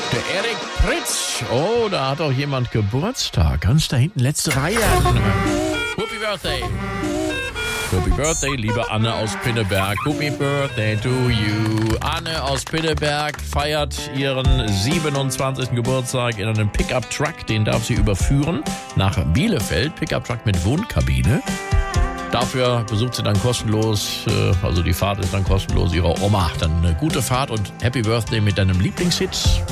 Der Erik Pritsch. Oh, da hat auch jemand Geburtstag. Ganz da hinten, letzte Reihe. Happy Birthday. Happy Birthday, liebe Anne aus Pinneberg. Happy Birthday to you. Anne aus Pinneberg feiert ihren 27. Geburtstag in einem Pickup-Truck. Den darf sie überführen nach Bielefeld. Pickup-Truck mit Wohnkabine. Dafür besucht sie dann kostenlos, also die Fahrt ist dann kostenlos, ihre Oma. Dann eine gute Fahrt und Happy Birthday mit deinem Lieblingshit.